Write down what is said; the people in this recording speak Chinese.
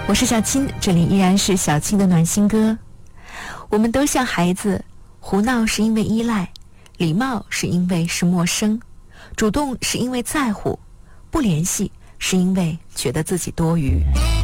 我是小青，这里依然是小青的暖心歌。我们都像孩子，胡闹是因为依赖，礼貌是因为是陌生，主动是因为在乎，不联系是因为觉得自己多余。